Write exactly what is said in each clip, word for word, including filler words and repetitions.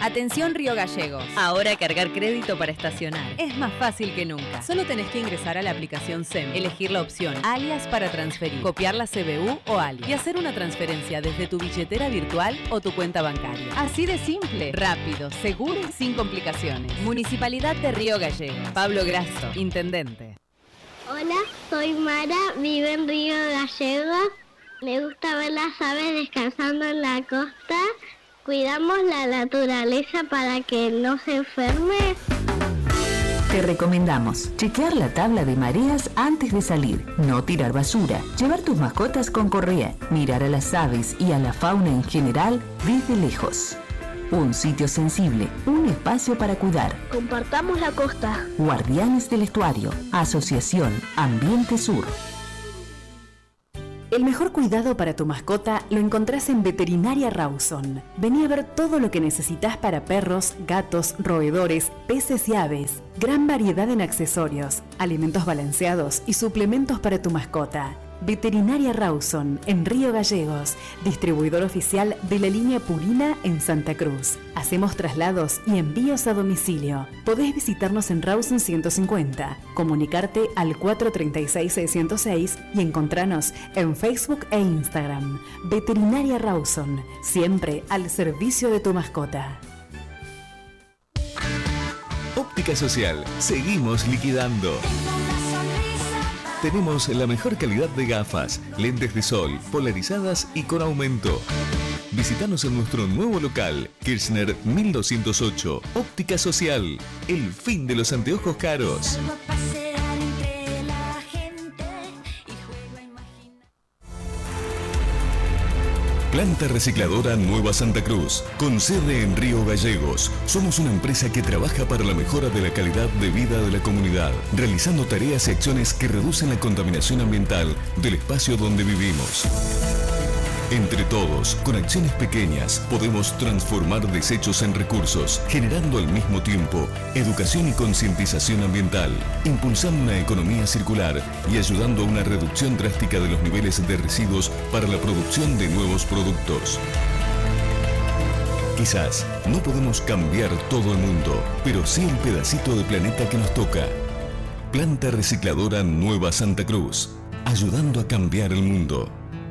Atención Río Gallegos. Ahora cargar crédito para estacionar Es más fácil que nunca. Solo tenés que ingresar a la aplicación S E M, elegir la opción alias para transferir, copiar la C B U o alias y hacer una transferencia desde tu billetera virtual o tu cuenta bancaria. Así de simple, rápido, seguro y sin complicaciones. Municipalidad de Río Gallegos. Pablo Grasso, intendente. Hola, soy Mara, vivo en Río Gallegos. Me gusta ver las aves descansando en la costa. Cuidamos la naturaleza para que no se enferme. Te recomendamos chequear la tabla de mareas antes de salir, no tirar basura, llevar tus mascotas con correa, mirar a las aves y a la fauna en general desde lejos. Un sitio sensible, un espacio para cuidar. Compartamos la costa. Guardianes del Estuario, Asociación Ambiente Sur. El mejor cuidado para tu mascota lo encontrás en Veterinaria Rawson. Vení a ver todo lo que necesitas para perros, gatos, roedores, peces y aves. Gran variedad en accesorios, alimentos balanceados y suplementos para tu mascota. Veterinaria Rawson, en Río Gallegos, distribuidor oficial de la línea Purina en Santa Cruz. Hacemos traslados y envíos a domicilio. Podés visitarnos en Rawson ciento cincuenta, comunicarte al cuatro tres seis seis cero seis y encontranos en Facebook e Instagram. Veterinaria Rawson, siempre al servicio de tu mascota. Óptica Social, seguimos liquidando. Tenemos la mejor calidad de gafas, lentes de sol, polarizadas y con aumento. Visítanos en nuestro nuevo local, Kirchner mil doscientos ocho. Óptica Social, el fin de los anteojos caros. Planta Recicladora Nueva Santa Cruz, con sede en Río Gallegos. Somos una empresa que trabaja para la mejora de la calidad de vida de la comunidad, realizando tareas y acciones que reducen la contaminación ambiental del espacio donde vivimos. Entre todos, con acciones pequeñas, podemos transformar desechos en recursos, generando al mismo tiempo educación y concientización ambiental, impulsando una economía circular y ayudando a una reducción drástica de los niveles de residuos para la producción de nuevos productos. Quizás no podemos cambiar todo el mundo, pero sí el pedacito de planeta que nos toca. Planta Recicladora Nueva Santa Cruz, ayudando a cambiar el mundo.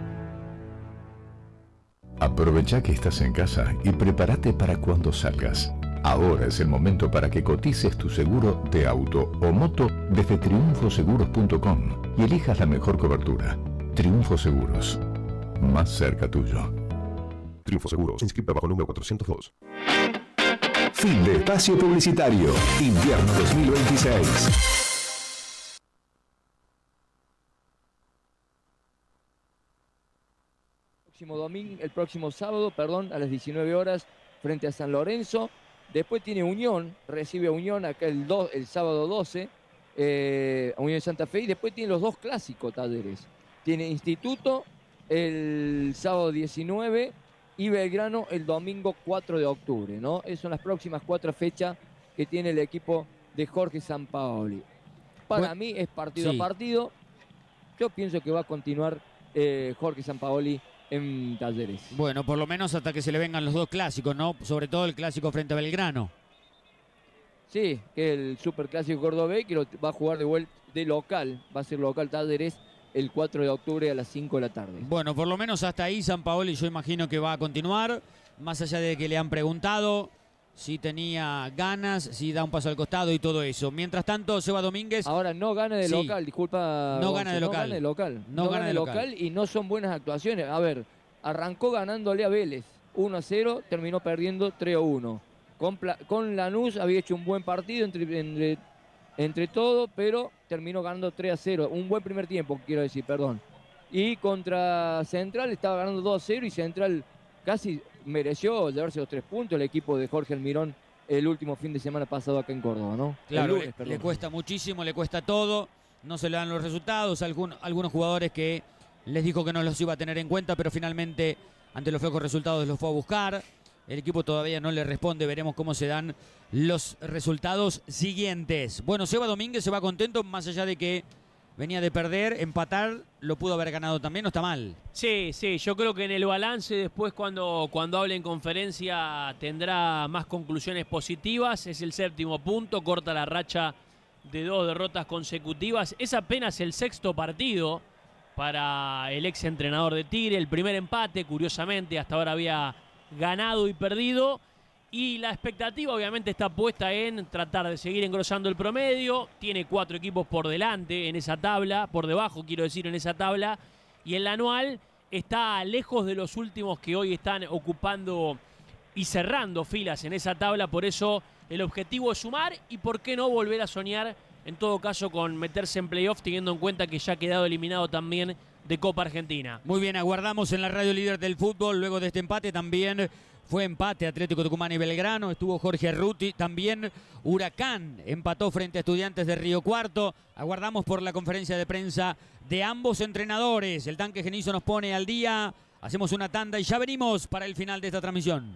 Aprovecha que estás en casa y prepárate para cuando salgas. Ahora es el momento para que cotices tu seguro de auto o moto desde triunfo seguros punto com y elijas la mejor cobertura. Triunfo Seguros, más cerca tuyo. Triunfo Seguros, inscrita bajo número cuatrocientos dos. Fin de espacio publicitario. Invierno dos mil veintiséis. Próximo domingo, el próximo sábado, perdón, a las diecinueve horas, frente a San Lorenzo. Después tiene Unión, recibe a Unión acá el, do, el sábado doce, eh, a Unión de Santa Fe. Y después tiene los dos clásicos, Talleres. Tiene Instituto el sábado diecinueve y Belgrano el domingo cuatro de octubre, ¿no? Esas son las próximas cuatro fechas que tiene el equipo de Jorge Sampaoli. Para bueno, mí es partido sí. a partido. Yo pienso que va a continuar eh, Jorge Sampaoli en Talleres. Bueno, por lo menos hasta que se le vengan los dos clásicos, ¿no? Sobre todo el clásico frente a Belgrano. Sí, que el superclásico cordobés, que lo va a jugar de vuelta de local, va a ser local Talleres el cuatro de octubre a las cinco de la tarde. Bueno, por lo menos hasta ahí Sampaoli yo imagino que va a continuar, más allá de que le han preguntado si tenía ganas, si da un paso al costado y todo eso. Mientras tanto, Seba Domínguez... Ahora no gana de sí. local, disculpa. No gana de local. No gana de local. No, no gana de local. local y no son buenas actuaciones. A ver, arrancó ganándole a Vélez uno a cero, terminó perdiendo tres a uno. Con, con Lanús había hecho un buen partido entre, entre, entre todo, pero terminó ganando tres a cero. Un buen primer tiempo, quiero decir, perdón. Y contra Central estaba ganando dos a cero y Central casi mereció llevarse los tres puntos el equipo de Jorge Almirón el último fin de semana pasado acá en Córdoba, ¿no? Claro, lunes, le, le cuesta muchísimo, le cuesta todo, no se le dan los resultados, algún, algunos jugadores que les dijo que no los iba a tener en cuenta, pero finalmente ante los flojos resultados los fue a buscar. El equipo todavía no le responde, veremos cómo se dan los resultados siguientes. Bueno, Seba Domínguez se va contento, más allá de que venía de perder, empatar, lo pudo haber ganado también, no está mal. Sí, sí, yo creo que en el balance después cuando, cuando hable en conferencia tendrá más conclusiones positivas. Es el séptimo punto, corta la racha de dos derrotas consecutivas. Es apenas el sexto partido para el ex entrenador de Tigre. El primer empate, curiosamente, hasta ahora había ganado y perdido. Y la expectativa obviamente está puesta en tratar de seguir engrosando el promedio. Tiene cuatro equipos por delante en esa tabla, por debajo quiero decir en esa tabla. Y en la anual está lejos de los últimos que hoy están ocupando y cerrando filas en esa tabla. Por eso el objetivo es sumar y por qué no volver a soñar en todo caso con meterse en playoff, teniendo en cuenta que ya ha quedado eliminado también de Copa Argentina. Muy bien, aguardamos en la radio líder del fútbol luego de este empate también. Fue empate Atlético Tucumán y Belgrano, estuvo Jorge Ruti, también Huracán empató frente a Estudiantes de Río Cuarto. Aguardamos por la conferencia de prensa de ambos entrenadores. El Tanque Genizo nos pone al día, hacemos una tanda y ya venimos para el final de esta transmisión.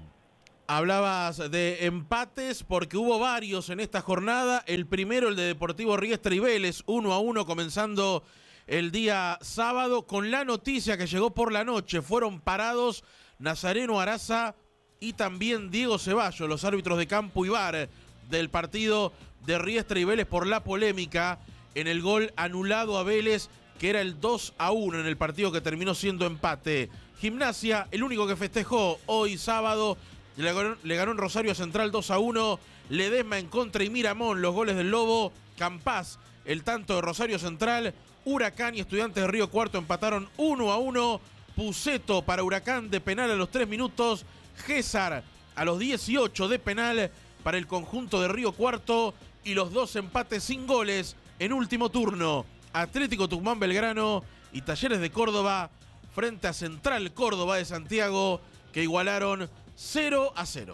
Hablabas de empates porque hubo varios en esta jornada. El primero, el de Deportivo Riestra y Vélez, uno a uno comenzando el día sábado, con la noticia que llegó por la noche. Fueron parados Nazareno Araza y también Diego Ceballos, los árbitros de campo y bar del partido de Riestra y Vélez por la polémica en el gol anulado a Vélez, que era el dos a uno en el partido que terminó siendo empate. Gimnasia, el único que festejó hoy sábado, le ganó, le ganó en Rosario Central dos a uno. Ledesma en contra y Miramón, los goles del Lobo. Campás, el tanto de Rosario Central. Huracán y Estudiantes de Río Cuarto empataron uno a uno. Puceto para Huracán de penal a los tres minutos. Gésar a los dieciocho de penal para el conjunto de Río Cuarto. Y los dos empates sin goles en último turno. Atlético Tucumán Belgrano y Talleres de Córdoba frente a Central Córdoba de Santiago, que igualaron cero a cero.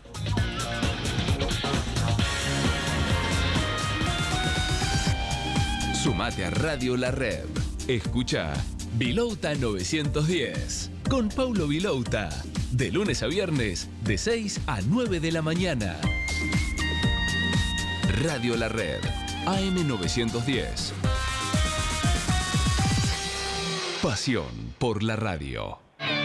Sumate a Radio La Red. Escucha Vilouta novecientos diez con Paulo Vilouta. De lunes a viernes, de seis a nueve de la mañana. Radio La Red, A M novecientos diez. Pasión por la radio.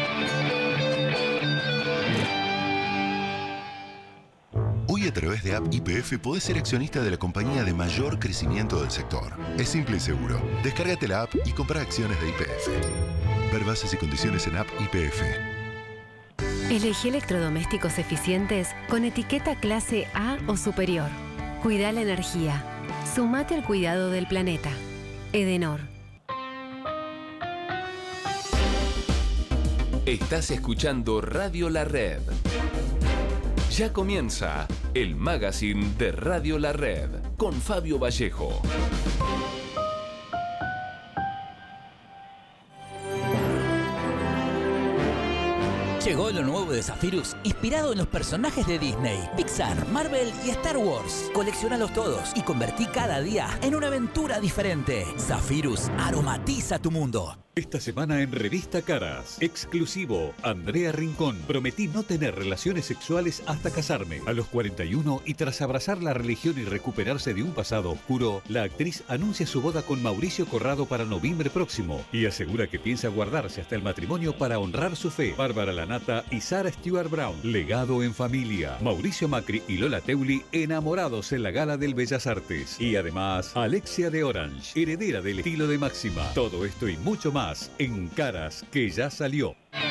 Hoy a través de App Y P F podés ser accionista de la compañía de mayor crecimiento del sector. Es simple y seguro. Descárgate la app y compra acciones de Y P F. Ver bases y condiciones en App Y P F. Elegí electrodomésticos eficientes con etiqueta clase A o superior. Cuida la energía. Sumate al cuidado del planeta. Edenor. Estás escuchando Radio La Red. Ya comienza el magazine de Radio La Red con Fabio Vallejo. Llegó lo nuevo de Zephyrus, inspirado en los personajes de Disney, Pixar, Marvel y Star Wars. Colecciónalos todos y convertí cada día en una aventura diferente. Zephyrus aromatiza tu mundo. Esta semana en Revista Caras, exclusivo, Andrea Rincón. Prometí no tener relaciones sexuales hasta casarme. A los cuarenta y uno y tras abrazar la religión y recuperarse de un pasado oscuro, la actriz anuncia su boda con Mauricio Corrado para noviembre próximo y asegura que piensa guardarse hasta el matrimonio para honrar su fe. Bárbara Lanata y Sarah Stewart Brown, legado en familia. Mauricio Macri y Lola Teuli, enamorados en la Gala del Bellas Artes. Y además, Alexia de Orange, heredera del estilo de Máxima. Todo esto y mucho más en Caras, que ya salió.